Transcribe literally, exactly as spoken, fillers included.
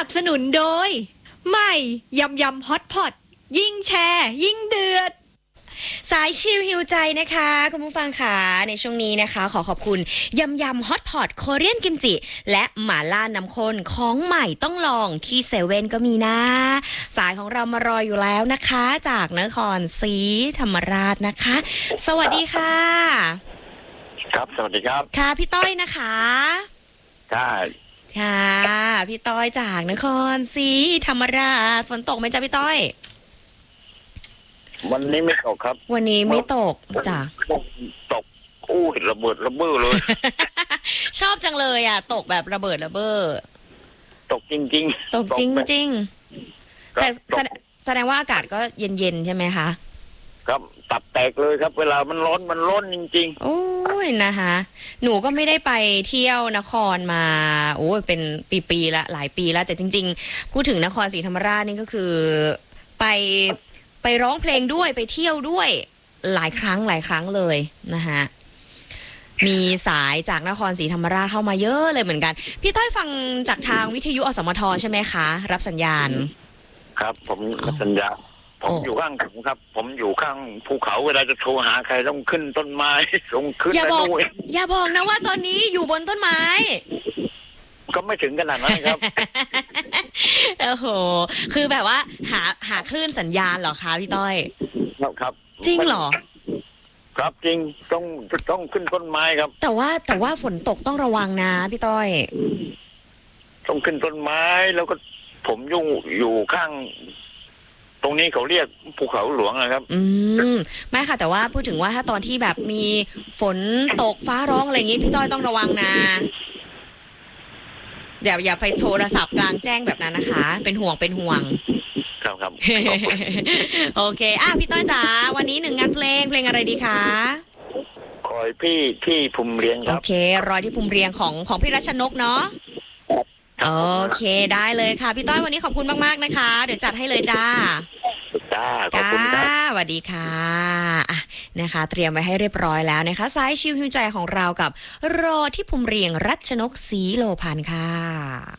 บสนุนโดยใหม่ยำยำฮอตพอตยิ่งแชร์ยิ่งเดือดสายชิลฮิวใจนะคะคุณผู้ฟังค่ะในช่วงนี้นะคะขอขอบคุณยำยำฮอตพอตโคเรียนกิมจิและหม่าล่าน้ำข้นของใหม่ต้องลองที่เซเว่นก็มีนะสายของเรามารออยู่แล้วนะคะจากนครศรีธรรมราชนะคะสวัสดีค่ะครับสวัสดีครับค่ะพี่ต้อยนะคะใช่ค่ะพี่ต้อยจากนครศรีธรรมราชฝนตกไหมจ๊ะพี่ต้อยวันนี้ไม่ตกครับวันนี้ไม่ตกจ้ะตกอู้ระเบิดระเบ้อเลยชอบจังเลยอ่ะตกแบบระเบิดระเบ้อตกจริงๆตกจริงๆแต่แสดงว่าอากาศก็เย็นๆใช่ไหมคะครับตับแตกเลยครับเวลามันร้อนมันร้อนจริงๆโอ้ยนะคะหนูก็ไม่ได้ไปเที่ยวนครมาโอ้ยเป็นปีๆละหลายปีแล้วแต่จริงๆพูดถึงนครศรีธรรมราชนี่ก็คือไปไปร้องเพลงด้วยไปเที่ยวด้วยหลายครั้งหลายครั้งเลยนะคะมีสายจากนครศรีธรรมราชเข้ามาเยอะเลยเหมือนกันพี่ต้อยฟังจากทางวิทยุอสมทใช่ไหมคะรับสัญญาณครับผมรับสัญญาณผมอยู่ข้างผมครับผมอยู่ข้างภูเขาเวลาจะโทรหาใครต้องขึ้นต้นไม้ลงขึ้นอย่าบอกอย่าบอกนะว่าตอนนี้อยู่บนต้นไม้ก็ไม่ถึงขนาดนั้นครับโอ้โหคือแบบว่าหาหาคลื่นสัญญาณเหรอคะพี่ต้อยครับครับจริงเหรอครับจริงต้องต้องขึ้นต้นไม้ครับแต่ว่าแต่ว่าฝนตกต้องระวังนะพี่ต้อยต้องขึ้นต้นไม้แล้วก็ผมอยู่อยู่ข้างตรงนี้เขาเรียกภูเขาหลวงนะครับอืมไม่ค่ะแต่ว่าพูดถึงว่าถ้าตอนที่แบบมีฝนตกฟ้าร้องอะไรอย่างงี้พี่ต้อยต้องระวังนะอย่าอย่าไปโทรศัพท์กลางแจ้งแบบนั้นนะคะเป็นห่วงเป็นห่วงครับครับโอเคอ่ะพี่ต้อยจ๋าวันนี้หนึ่งงานเพลงเพลงอะไรดีคะคอยพี่ที่ภูมิเรียงครับโอเครอยที่ภูมิเรียงของของพี่รัชนกเนาะโอเคได้เลยค่ะพี่ต้อยวันนี้ขอบคุณมากๆนะคะเดี๋ยวจัดให้เลยจ้าจ้าขอบคุณครับสวัสดีค่ะอ่ะนะคะเตรียมไว้ให้เรียบร้อยแล้วนะคะสายชิวหิวใจของเรากับรอที่ภูมิเรียงรัชนกศรีโลภานค่ะ